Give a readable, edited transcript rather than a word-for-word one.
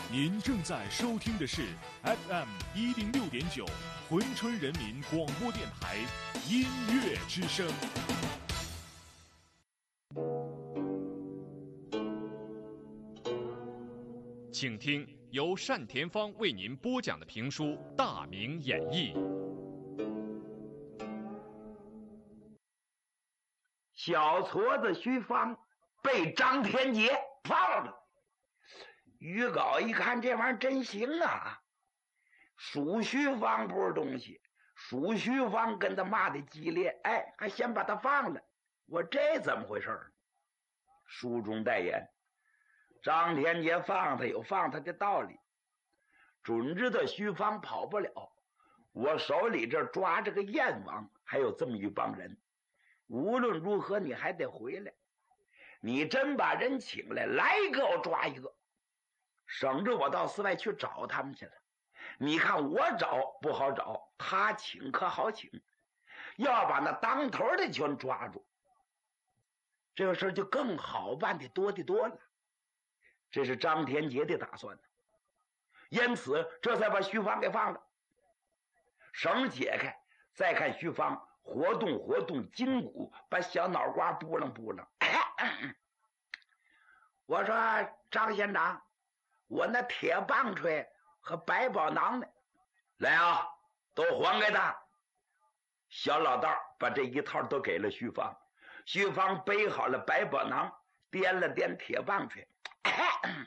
您正在收听的是 FM106.9珲春人民广播电台音乐之声。请听由单田芳为您播讲的评书《大明演义》。 小矬子徐芳被张天杰放了。于皋一看这玩意儿真行啊，属徐芳不是东西，属徐芳跟他骂的激烈，还先把他放了，我这怎么回事？书中代言，张天杰放他有放他的道理，准知道徐芳跑不了，我手里这抓着个燕王，还有这么一帮人，无论如何你还得回来，你真把人请来，来一个我抓一个，省着我到寺外去找他们去了。你看我找不好找，他请可好请，要把那当头的全抓住，这个事就更好办的多的多了。这是张天杰的打算，因此这才把徐芳给放了。绳解开，再看徐芳活动活动筋骨，把小脑瓜拨楞拨楞。我说张县长，我那铁棒槌和百宝囊呢？来啊，都还给他。小老道把这一套都给了徐芳，徐芳背好了百宝囊，掂了掂铁棒槌，